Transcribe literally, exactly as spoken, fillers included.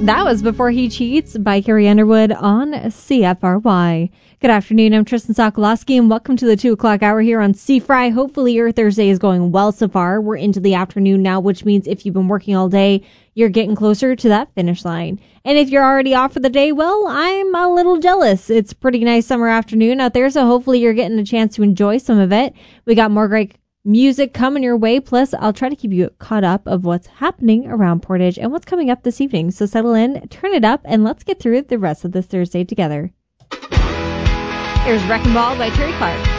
That was Before He Cheats by Carrie Underwood on C F R Y. Good afternoon, I'm Tristan Sokolowski, and welcome to the two o'clock hour here on C-Fry. Hopefully your Thursday is going well so far. We're into the afternoon now, which means if you've been working all day, you're getting closer to that finish line. And if you're already off for the day, well, I'm a little jealous. It's a pretty nice summer afternoon out there, so hopefully you're getting a chance to enjoy some of it. We got more great music coming your way, plus I'll try to keep you caught up of what's happening around Portage and what's coming up this evening. So settle in, turn it up, and let's get through the rest of this Thursday together. Here's Wrecking Ball by Terry Clark.